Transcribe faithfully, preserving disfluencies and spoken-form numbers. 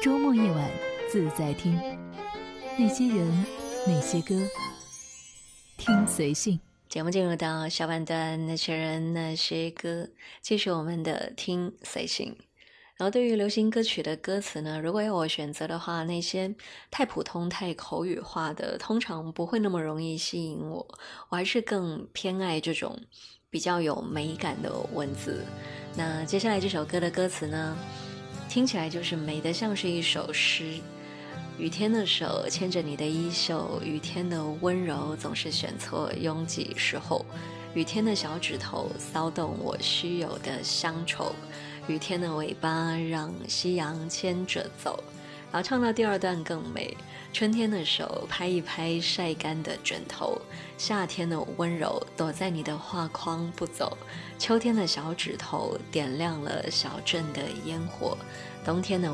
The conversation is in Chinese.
周末夜晚自在听，那些人，那些歌，听随性。 节目进入到下半段，那些人那些歌，继续我们的听随性。然后对于流行歌曲的歌词呢，如果要我选择的话，那些太普通太口语化的通常不会那么容易吸引我，我还是更偏爱这种比较有美感的文字。那接下来这首歌的歌词呢，听起来就是美得像是一首诗。雨天的手牵着你的衣袖，雨天的温柔总是选错拥挤时候，雨天的小指头骚动我虚有的乡愁，雨天的尾巴让夕阳牵着走。然后唱到第二段更美，春天的手拍一拍晒干的枕头，夏天的温柔躲在你的画框不走，秋天的小指头点亮了小镇的烟火，冬天的